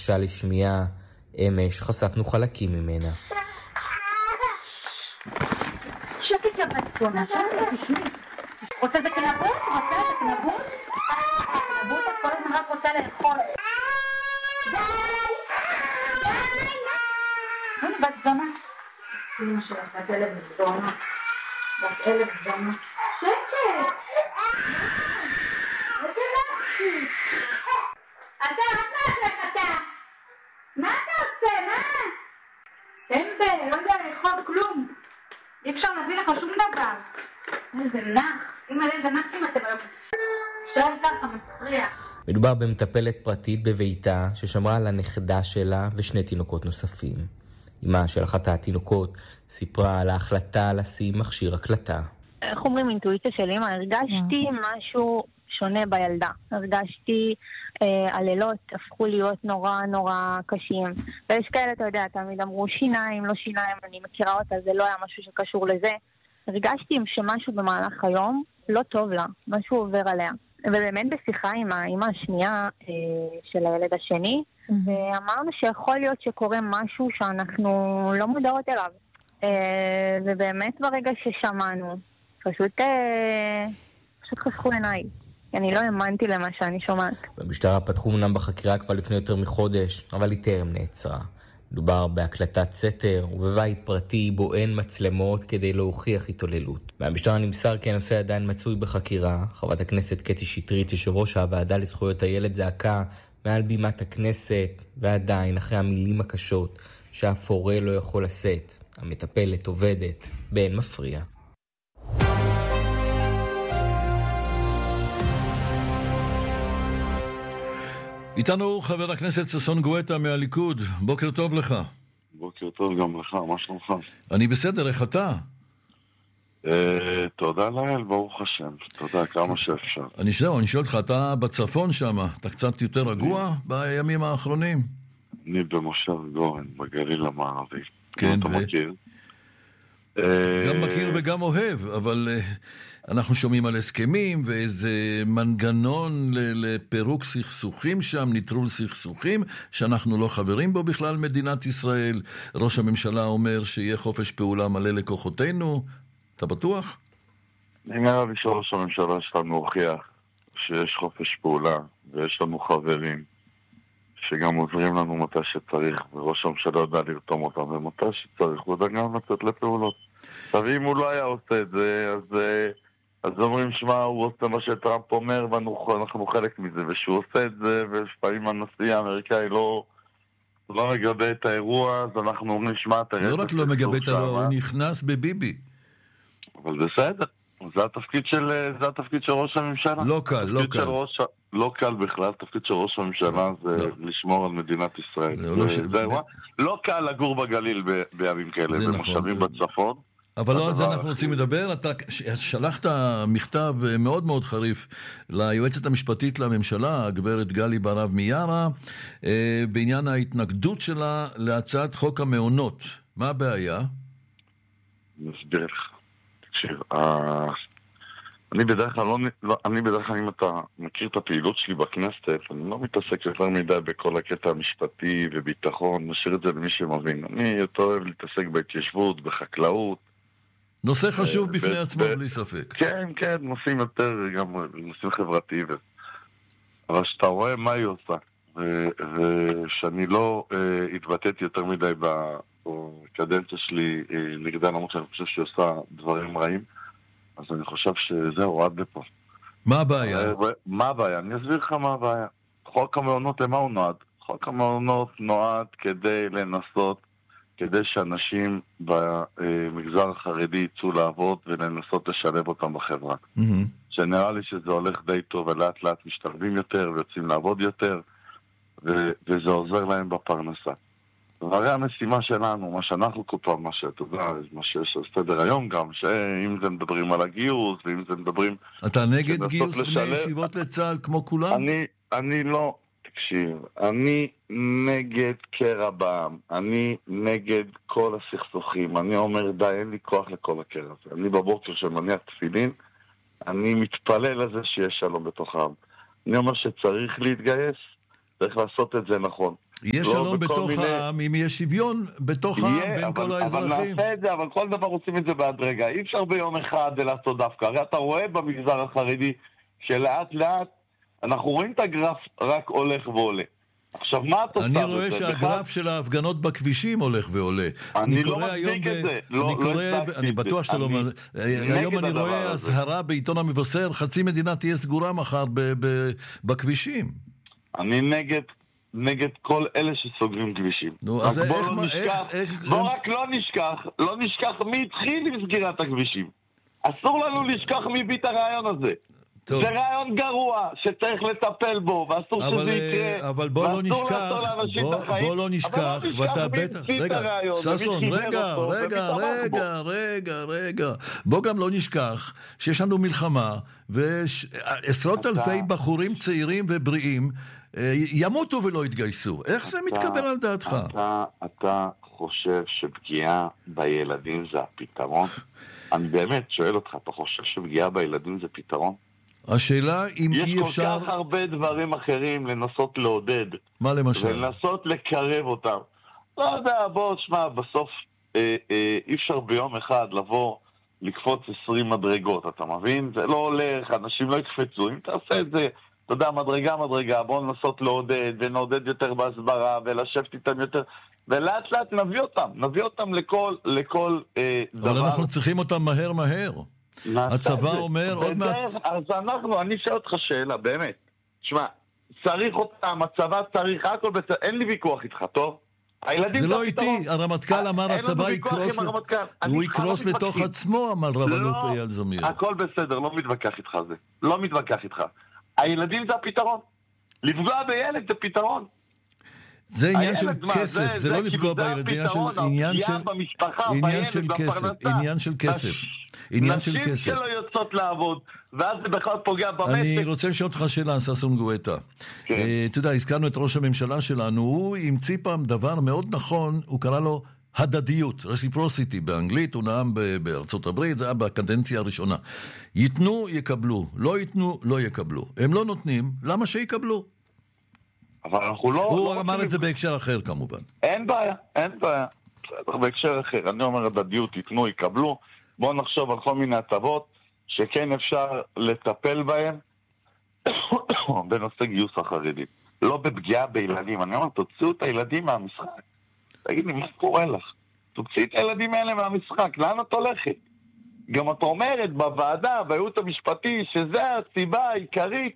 קשה לשמיעה. אמש חשפנו חלקים ממנה. שקט יא בצפונה, תשמעי. רוצה זה כנבות? רוצה זה כנבות? כנבות את כל הזמן רק רוצה לאכול. די! בת זונה. אמא שלך, בת 1000 זונה. בת 1000 זונה. שקט! איזה לחי! אתה, מה אתה עושה? מה? טמבל, לא יודע לאכול כלום. אי אפשר להביא לך שום דבר. איזה נח, שימה לאיזה נחים אתם היום. שואל ככה, מספריח. מדובר במטפלת פרטית בביתה ששמרה על הנכדה שלה ושני תינוקות נוספים. אמא של אחת התינוקות סיפרה על ההחלטה לשים מכשיר הקלטה. איך אומרים, אינטואיציה של אמא, הרגשתי משהו שונה בילדה. הרגשתי הלילות הפכו להיות נורא נורא קשים. ויש כאלה, אתה יודע, תמיד אמרו שיניים, לא שיניים, אני מכירה אותה, זה לא היה משהו שקשור לזה. הרגשתי שמשהו במהלך היום לא טוב לה, משהו עובר עליה. ובאמת בשיחה עם האמא השנייה של הילד השני, ואמרנו שיכול להיות שקורה משהו שאנחנו לא מודעות אליו. ובאמת ברגע ששמענו, פשוט חסכו עיניי. אני לא האמנתי למה שאני שומעת. במשטרה פתחו אמנם בחקירה כבר לפני יותר מחודש, אבל היא טרם נעצרה. מדובר בהקלטת סתר ובבית פרטי בו אין מצלמות כדי להוכיח התעללות. מהמשטרה נמסר כי הנושא עדיין מצוי בחקירה. חברת הכנסת קטי שטרית, יושב ראש הוועדה לזכויות הילד, זעקה מעל בימת הכנסת, ועדיין אחרי המילים הקשות שאף הורה לא יכול לשאת. המטפלת עובדת באין מפריע. איתנו חבר הכנסת ששון גואטה מהליכוד. בוקר טוב לך. בוקר טוב גם לך, מה שלומך? אני בסדר, איך אתה? תודה לאל, ברוך השם. תודה, כמה שאפשר. אני שואל אותך, אתה בצפון שם, אתה קצת יותר רגוע בימים האחרונים? אני במושב גורן, בגליל המערבי. כן, אתה מכיר? גם מכיר וגם אוהב, אבל אנחנו שומעים על הסכמים ואיזה מנגנון לפירוק סכסוכים שם, נטרול סכסוכים, שאנחנו לא חברים בו בכלל מדינת ישראל. ראש הממשלה אומר שיהיה חופש פעולה מלא לכוחותינו. אתה בטוח? נראה לי שראש הממשלה שלנו הוכיח שיש חופש פעולה ויש לנו חברים שגם עוזרים לנו מתי שצריך, וראש הממשלה יודע לרתום אותם, ומתי שצריך הוא יודע גם לצאת לפעולות. עכשיו, אם הוא לא היה עושה את זה, אז אומרים, שמה, הוא עושה מה שטראמפ אומר, ואנחנו חלק מזה, ושהוא עושה את זה, ולפעמים הנשיא האמריקאי לא מגבה את האירוע, אז אנחנו אומרים, שמה, לא רק לא מגבה את האירוע, הוא נכנס בביבי. אבל בסדר, זה התפקיד של ראש הממשלה. לא קל, לא קל. לא קל בכלל, תפקיד של ראש הממשלה זה לשמור על מדינת ישראל. לא קל לגור בגליל בימים כאלה, במושבים בצפון. אבל לא על זה אנחנו רוצים לדבר. אתה שלחת מכתב מאוד מאוד חריף ליועצת המשפטית לממשלה, הגברת גלי ברב מיארה, בעניין ההתנגדות שלה להצעת חוק המעונות. מה הבעיה? נסביר לך. תקשיב, אני בדרך כלל, אם אתה מכיר את הפעילות שלי בכנסת, אני לא מתעסק יותר מדי בכל הקטע המשפטי וביטחון, משאיר את זה למי שמבין. אני יותר אוהב להתעסק בהתיישבות, בחקלאות. נושא חשוב בפני עצמו, בלי ספק. כן, נושאים יותר, גם נושאים חברתיים. אבל שאתה רואה מה היא עושה, ושאני לא התבטאתי יותר מדי בקדנציה שלי נגדה, למרות שאני חושב שהיא עושה דברים רעים, אז אני חושב שזהו, עד לפה. מה הבעיה? מה הבעיה? אני אסביר לך מה הבעיה. חוק המעונות, למה הוא נועד? חוק המעונות נועד כדי לנסות, כדי שאנשים במגזר החרדי יצאו לעבוד ולנסות לשלב אותם בחברה. שנראה לי שזה הולך די טוב, ולאט לאט משתלבים יותר ויוצאים לעבוד יותר, וזה עוזר להם בפרנסה. והרי המשימה שלנו, מה שאנחנו כל פעם, מה שאתה יודע, מה שיש על סדר היום גם, שאם זה מדברים על הגיוס, ואם זה מדברים... אתה נגד גיוס בני ישיבות לצה"ל כמו כולם? אני לא, תקשיב, אני נגד קרע בעם, אני נגד כל הסכסוכים, אני אומר די, אין לי כוח לכל הקרע הזה. אני בבוקר שמניח תפילין, אני מתפלל לזה שיש שלום בתוך העם. אני אומר שצריך להתגייס, צריך לעשות את זה נכון. יש שלום בתוך העם, אם יש שוויון בתוך העם בין כל האזרחים. אבל נעשה את זה, אבל כל דבר עושים את זה בהדרגה. אי אפשר ביום אחד לעשות דווקא. הרי אתה רואה במגזר החרדי שלאט לאט אנחנו רואים את הגרף רק הולך ועולה. עכשיו, מה אתה עושה? אני רואה שהגרף של ההפגנות בכבישים הולך ועולה. אני לא מצדיק את זה. אני בטוח שאתה לא... היום אני רואה הזהרה בעיתון המבשר, חצי מדינה תהיה סגורה מחר בכבישים. אני נגד כל אלה שסוגרים כבישים. אז בוא רק לא נשכח מי התחיל עם סגירת הכבישים. אסור לנו לשכח מי הביא את הרעיון הזה. זה רעיון גרוע שצריך לטפל בו, ואסור שזה יקרה. אבל בוא לא נשכח, ואתה בטח... רגע, ששון, רגע. בוא גם לא נשכח שיש לנו מלחמה, ועשרות אלפי בחורים צעירים ובריאים ימותו ולא יתגייסו. איך זה מתקבל על דעתך? אתה חושב שפגיעה בילדים זה הפתרון? אני באמת שואל אותך, אתה חושב שפגיעה בילדים זה פתרון? השאלה אם אי אפשר... יש כל כך הרבה דברים אחרים לנסות לעודד. מה למשל? ולנסות לקרב אותם. לא יודע, בוא, שמע, בסוף אי אפשר ביום אחד לבוא לקפוץ 20 מדרגות, אתה מבין? זה לא הולך, אנשים לא יקפצו. אם תעשה את זה, אתה יודע, מדרגה, בוא ננסות לעודד, ונעודד יותר בהסברה, ולשבת איתם יותר, ולאט לאט נביא אותם לכל דבר. אבל אנחנו צריכים אותם מהר. הצבא אומר עוד מעט... אז אני שואל אותך שאלה, באמת. תשמע, צריך אותם, הצבא צריך, הכל בסדר, אין לי ויכוח איתך, טוב? זה לא איתי, הרמטכ"ל אמר הצבא יקרוס, הוא יקרוס לתוך עצמו, אמר רב-אלוף אייל זמיר. הכל בסדר, לא מתווכח איתך זה. לא מתווכח איתך. הילדים זה הפתרון. לפגוע בילד זה פתרון. זה עניין של כסף, זה לא לפגוע בילד, זה עניין של כסף. נשים שלא יוצאות לעבוד, ואז זה בכלל פוגע במשק. אני רוצה לשאול אותך שאלה, ששון גואטה. אתה יודע, הזכרנו את ראש הממשלה שלנו, הוא המציא פעם דבר מאוד נכון, הוא קרא לו הדדיות, reciprocity באנגלית, הוא נאם בארצות הברית, זה היה בקדנציה הראשונה. ייתנו, יקבלו, לא ייתנו, לא יקבלו. הם לא נותנים, למה שיקבלו? אבל אנחנו לא... הוא אמר את זה בהקשר אחר כמובן. אין בעיה. בסדר, בהקשר אחר. אני אומר, הדדיות, ייתנו, יקבלו. בואו נחשוב על כל מיני הטבות שכן אפשר לטפל בהם בנושא גיוס החרדים. לא בפגיעה בילדים. אני אומר, תוציאו את הילדים מהמשחק. תגיד לי, מה קורה לך? תוציאי את הילדים האלה מהמשחק. לאן את הולכת? גם את אומרת בוועדה, בייעוץ המשפטי, שזה הסיבה העיקרית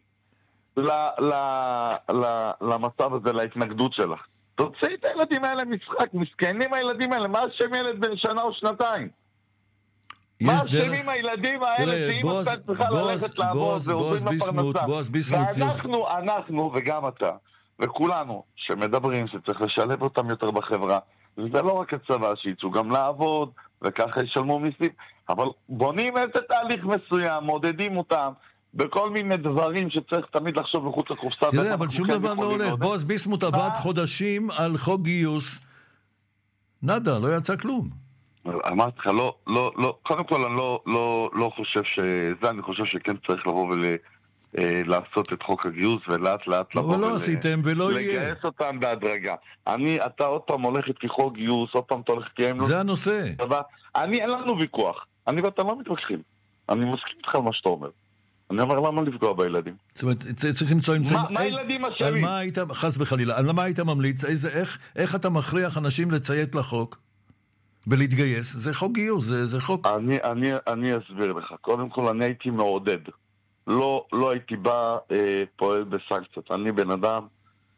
למצב הזה, להתנגדות שלך. תוציאי את הילדים האלה משחק. מסכנים הילדים האלה. מה השם ילד בן שנה או שנתיים? מה השנים הילדים האלה שאם אתה צריכה ללכת לעבוד ועוברים בפרנסה? ואנחנו וגם אתה וכולנו שמדברים שצריך לשלב אותם יותר בחברה, וזה לא רק הצבא שיצאו גם לעבוד וככה ישלמו מיסים, אבל בונים איזה תהליך מסוים, מודדים אותם בכל מיני דברים שצריך תמיד לחשוב מחוץ לקופסה. תראה, אבל שום דבר לא הולך. בועז ביסמוט עבד חודשים על חוק גיוס, נדה, לא יצא כלום. אמרתי לך, לא, קודם כל אני לא חושב שזה, אני חושב שכן צריך לבוא ולעשות את חוק הגיוס ולאט לאט לבוא אבל לא עשיתם ולא יהיה. לגייס אותם בהדרגה. אתה עוד פעם הולכת כחוק גיוס, עוד פעם אתה הולכת כי זה הנושא. אין לנו ויכוח. אני ואתה לא מתווכחים. אני מסכים איתך על מה שאתה אומר. אני אומר, למה לפגוע בילדים? זאת אומרת, צריך למצוא אמצעים. מה הילדים אשמים? על מה היית, חס וחלילה, על מה היית ממליץ? איך אתה מכריח אנשים לציית לחוק? ולהתגייס, זה חוק גיוס, זה חוק... אני אסביר לך. קודם כל, אני הייתי מעודד. לא הייתי בא פועל בסנקציות. אני בן אדם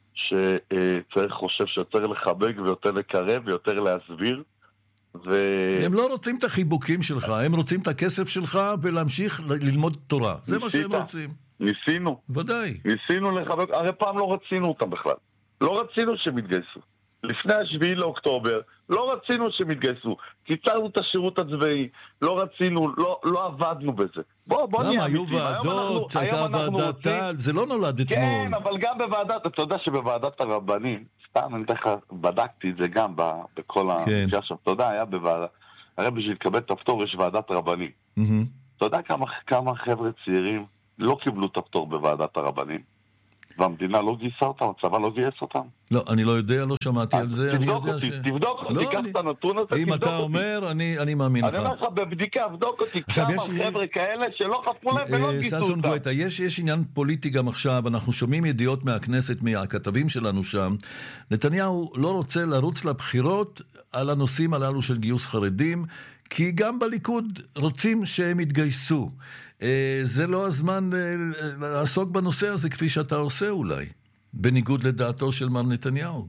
חושב שיותר לחבק ויותר לקרב ויותר להסביר. הם לא רוצים את החיבוקים שלך, הם רוצים את הכסף שלך ולהמשיך ללמוד תורה. זה מה שהם רוצים. ניסינו. ודאי. ניסינו לחבק, הרי פעם לא רצינו אותם בכלל. לא רצינו שהם יתגייסו. לפני 7 לאוקטובר, לא רצינו שהם יתגייסו. קיצרנו את השירות הצבאי, לא רצינו, לא עבדנו בזה. בוא נהיה היו ועדות, הייתה ועדת טל, זה לא נולד אתמול. כן, אבל גם בוועדת, אתה יודע שבוועדת הרבנים, סתם, אני בדקתי את זה גם בכל המקרה שם, אתה יודע, היה בוועדה, הרי בשביל לקבל את הפטור יש ועדת רבנים. אתה יודע כמה חבר'ה צעירים לא קיבלו את הפטור בוועדת הרבנים? והמדינה לא גייסה אותם, הצבא לא גייס אותם. לא, אני לא יודע, לא שמעתי על זה. תבדוק אותי, תבדוק אותי, תיקח את הנתון הזה, תבדוק אותי. אם אתה אומר, אני מאמין לך. אני אומר לך בבדיקה, תבדוק אותי, כמה חבר'ה כאלה שלא חפו להם ולא גייסו אותם. ששון גואטה, יש עניין פוליטי גם עכשיו, אנחנו שומעים ידיעות מהכנסת, מהכתבים שלנו שם, נתניהו לא רוצה לרוץ לבחירות על הנושאים הללו של גיוס חרדים, כי גם בליכוד רוצים שהם יתגייסו. זה לא הזמן לעסוק בנושא הזה כפי שאתה עושה אולי, בניגוד לדעתו של מר נתניהו.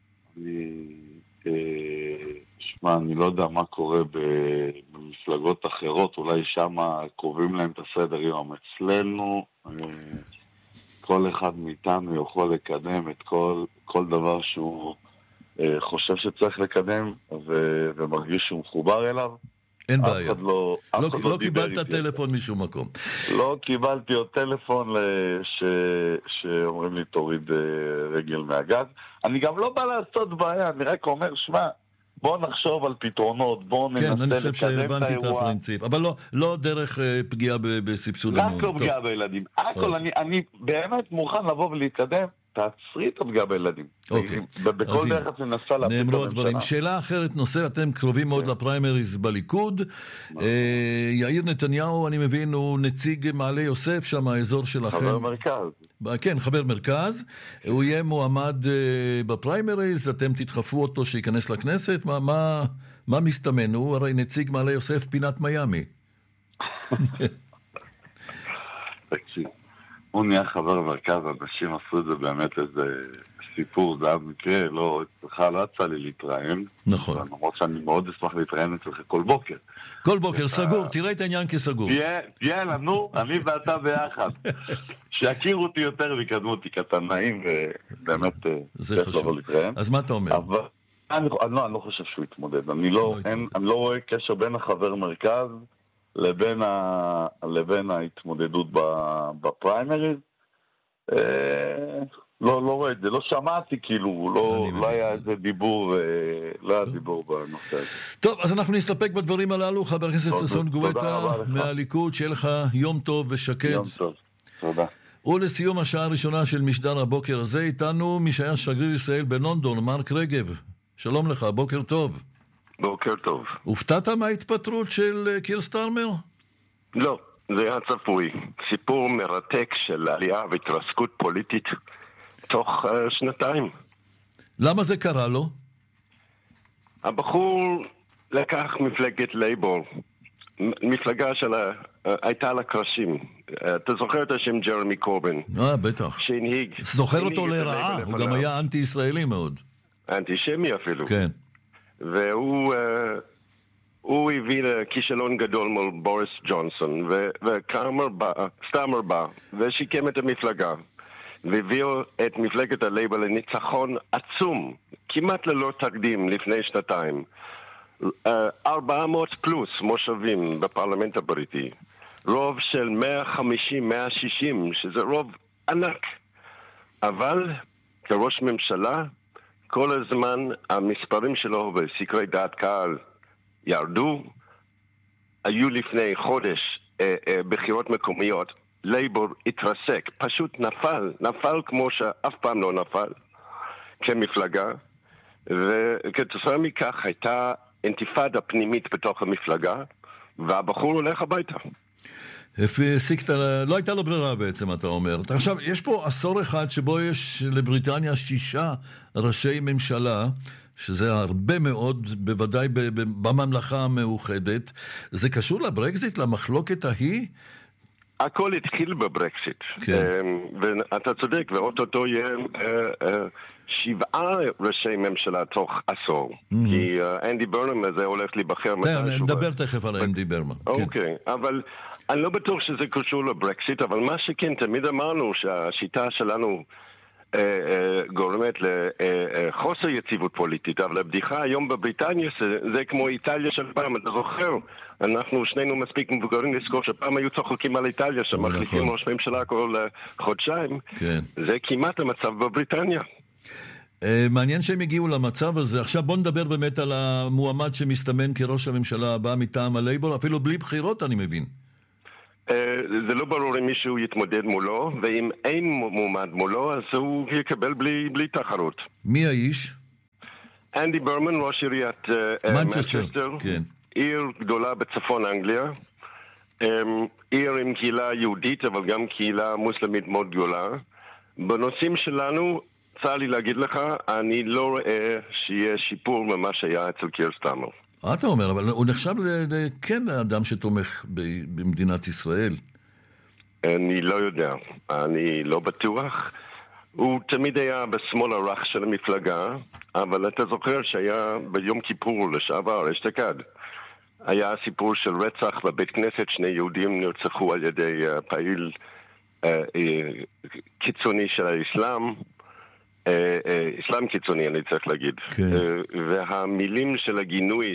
שמע, אני לא יודע מה קורה במפלגות אחרות, אולי שם קובעים להם את הסדר יום. אצלנו כל אחד מאיתנו יכול לקדם את כל דבר שהוא חושב שצריך לקדם ומרגיש שהוא מחובר אליו. אין בעיה. לא קיבלת טלפון משום מקום. לא קיבלתי עוד טלפון שאומרים לי תוריד רגל מהגז. אני גם לא בא לעשות בעיה, אני רק אומר, שמע, בוא נחשוב על פתרונות, בוא ננסה לקדם את האירוע. כן, אני חושב שהבנתי את הפרינציפ, אבל לא דרך פגיעה בסבסוד המעון. רק לא פגיעה בילדים. הכל, אני באמת מוכן לבוא ולהתקדם. תעצרי את הפגיעה בילדים. ובכל דרך ננסה להפיק את הממשלה. שאלה אחרת נושא, אתם קרובים מאוד לפריימריז בליכוד. יאיר נתניהו, אני מבין, הוא נציג מעלה יוסף שם, האזור שלכם. חבר מרכז. כן, חבר מרכז. הוא יהיה מועמד בפריימריז, אתם תדחפו אותו שיכנס לכנסת. מה מסתמן? הוא הרי נציג מעלה יוסף פינת מיאמי. תקשיב. הוא נהיה חבר מרכז, אנשים עשו את זה באמת איזה סיפור, זה היה מקרה, לא יצא לי להתראיין. נכון. למרות שאני מאוד אשמח להתראיין אצלך כל בוקר. כל בוקר, סגור, תראה את העניין כסגור. יאללה, נו, אני ואתה ביחד. שיכירו אותי יותר ויקדמו אותי כתנאים, ובאמת זה חשוב. אז מה אתה אומר? אבל אני לא חושב שהוא יתמודד. אני לא רואה קשר בין החבר מרכז לבין ההתמודדות בפריימריז. לא רואה את זה, לא שמעתי, כאילו, לא היה איזה דיבור, לא היה דיבור בנושא הזה. טוב, אז אנחנו נסתפק בדברים הללו, חבר הכנסת ששון גואטה מהליכוד, שיהיה לך יום טוב ושקט. יום טוב, תודה. ולסיום השעה הראשונה של משדר הבוקר הזה, איתנו מי שהיה שגריר ישראל בלונדון, מרק רגב. שלום לך, בוקר טוב. בוקר טוב. הופתעת מההתפטרות של קיר סטארמר? לא, זה היה צפוי. סיפור מרתק של עלייה והתרסקות פוליטית תוך שנתיים. למה זה קרה לו? הבחור לקח מפלגת לייבור, מפלגה הייתה לה קרשים. אתה זוכר את השם ג'רמי קורבין? בטח. שהנהיג. זוכר אותו לרעה, הוא גם היה אנטי-ישראלי מאוד. אנטישמי אפילו. כן. והוא הביא לכישלון גדול מול בוריס ג'ונסון, וסטארמר בא, ושיקם את המפלגה, והביאו את מפלגת הלייבור לניצחון עצום, כמעט ללא תקדים לפני שנתיים. 400 פלוס מושבים בפרלמנט הבריטי, רוב של 150-160, שזה רוב ענק. אבל כראש ממשלה, כל הזמן המספרים שלו בסקרי דעת קהל ירדו. היו לפני חודש בחירות מקומיות, לייבור התרסק, פשוט נפל כמו שאף פעם לא נפל כמפלגה, וכתוצאה מכך הייתה אינתיפאדה פנימית בתוך המפלגה, והבחור הולך הביתה. לא הייתה לו ברירה בעצם, אתה אומר. עכשיו, יש פה עשור אחד שבו יש לבריטניה 6 ראשי ממשלה, שזה הרבה מאוד, בוודאי בממלכה המאוחדת. זה קשור לברקזיט, למחלוקת ההיא? הכל התחיל בברקזיט. כן. ואתה צודק, ואוטוטו יהיה 7 ראשי ממשלה תוך עשור. כי אנדי ברנם הזה הולך להיבחר מתישהו. נדבר תכף על אנדי ברנם. אוקיי, אבל אני לא בטוח שזה קשור לברקזיט, אבל מה שכן, תמיד אמרנו שהשיטה שלנו גורמת לחוסר יציבות פוליטית, אבל הבדיחה היום בבריטניה זה כמו איטליה של פעם, אתה זוכר? אנחנו שנינו מספיק מבוגרים לזכור שפעם היו צוחקים על איטליה, שמחליפים ראש ממשלה כל חודשיים. זה כמעט המצב בבריטניה. מעניין שהם הגיעו למצב הזה. עכשיו בוא נדבר באמת על המועמד שמסתמן כראש הממשלה הבא מטעם הלייבור, אפילו בלי בחירות אני מבין. זה לא ברור אם מישהו יתמודד מולו, ואם אין מועמד מולו, אז הוא יקבל בלי תחרות. מי האיש? אנדי ברמן, ראש עיריית מנצ'סטר, כן. עיר גדולה בצפון אנגליה, עיר עם קהילה יהודית, אבל גם קהילה מוסלמית מאוד גדולה. בנושאים שלנו, צר לי להגיד לך, אני לא רואה שיהיה שיפור ממה שהיה אצל קיר סטארמר. אתה אומר, אבל הוא נחשב כן האדם שתומך במדינת ישראל. אני לא יודע, אני לא בטוח. הוא תמיד היה בשמאל הרך של המפלגה, אבל אתה זוכר שהיה ביום כיפור לשעבר, אשתקד. היה סיפור של רצח בבית כנסת, 2 יהודים נרצחו על ידי פעיל קיצוני של האסלאם, אסלאם קיצוני אני צריך להגיד. כן. והמילים של הגינוי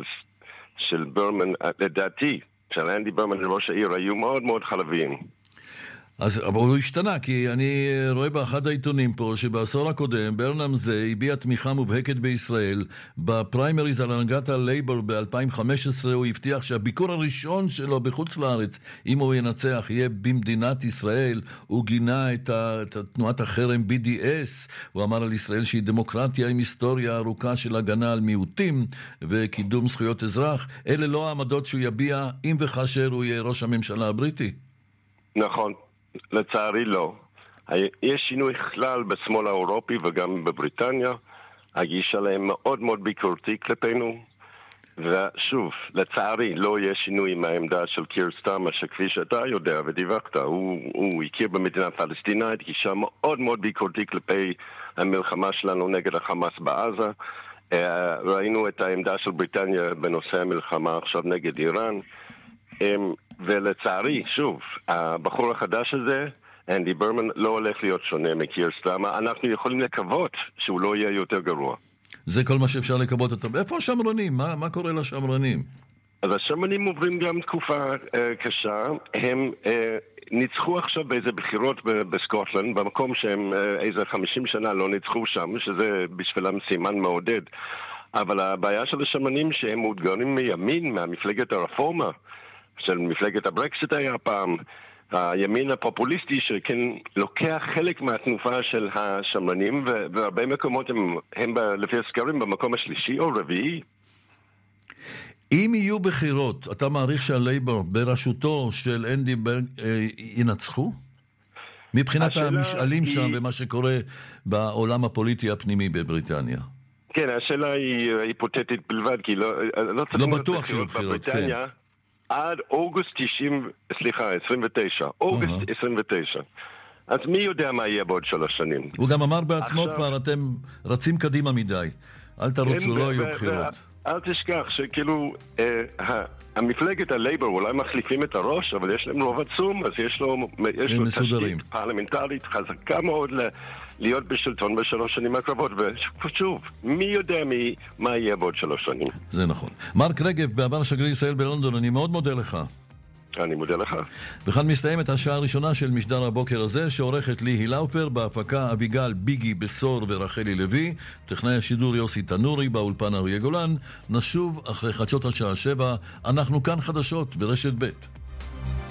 של ברמן, לדעתי, של אנדי ברמן לראש העיר, היו מאוד מאוד חלביים. אבל הוא השתנה, כי אני רואה באחד העיתונים פה שבעשור הקודם ברנם זה הביע תמיכה מובהקת בישראל בפריימריז על הנהגת הלייבור ב-2015. הוא הבטיח שהביקור הראשון שלו בחוץ לארץ, אם הוא ינצח, יהיה במדינת ישראל. הוא גינה את תנועת החרם BDS. הוא אמר על ישראל שהיא דמוקרטיה עם היסטוריה ארוכה של הגנה על מיעוטים וקידום זכויות אזרח. אלה לא העמדות שהוא יביע אם וכאשר הוא יהיה ראש הממשלה הבריטי. נכון. לצערי לא. יש שינוי כלל בשמאל האירופי וגם בבריטניה. הגישה להם מאוד מאוד ביקורתי כלפינו. ושוב, לצערי לא יש שינוי מהעמדה של קיר סטארמר, שכפי שאתה יודע ודיווחת, הוא הכיר במדינה פלסטינאית, גישה מאוד מאוד ביקורתי כלפי המלחמה שלנו נגד החמאס בעזה. ראינו את העמדה של בריטניה בנושא המלחמה עכשיו נגד איראן. ולצערי, שוב, הבחור החדש הזה, אנדי ברמן, לא הולך להיות שונה מקיר סטארמר. אנחנו יכולים לקוות שהוא לא יהיה יותר גרוע. זה כל מה שאפשר לקוות אותו. איפה השמרנים? מה קורה לשמרנים? אז השמרנים עוברים גם תקופה קשה. הם ניצחו עכשיו באיזה בחירות בסקוטלנד, במקום שהם איזה 50 שנה לא ניצחו שם, שזה בשבילם סימן מעודד. אבל הבעיה של השמרנים שהם מאותגרים מימין, מהמפלגת הרפורמה, של מפלגת הברקסיט היה פעם, הימין הפופוליסטי שכן לוקח חלק מהתנופה של השמרנים, והרבה מקומות הם לפי הסקרים במקום השלישי או רביעי. אם יהיו בחירות, אתה מעריך שהלייבור בראשותו של אנדי ברג ינצחו? מבחינת המשאלים שם ומה שקורה בעולם הפוליטי הפנימי בבריטניה. כן, השאלה היא היפותטית בלבד, כי לא בטוח שיהיו בחירות, כן. עד אוגוסט 29, אוגוסט 29. אז מי יודע מה יהיה בעוד 3 שנים? הוא גם אמר בעצמו כבר, אתם רצים קדימה מדי. אל תרוצו, לא יהיו בחירות. אל תשכח שכאילו, המפלגת הלייבור אולי מחליפים את הראש, אבל יש להם רוב עצום, אז יש לו תשתית פרלמנטרית חזקה מאוד להיות בשלטון ב3 שנים הקרבות, ושוב, מי יודע מה יהיה בעוד 3 שנים. זה נכון. מרק רגב, בעבר שגריר ישראל בלונדון, אני מאוד מודה לך. אני מודה לך. וכאן מסתיימת השעה הראשונה של משדר הבוקר הזה, שעורכת לי הילאופר, בהפקה אביגל ביגי בסור ורחלי לוי, טכנאי השידור יוסי תנורי, באולפן אריה גולן. נשוב אחרי חדשות השעה 7, אנחנו כאן חדשות ברשת ב'.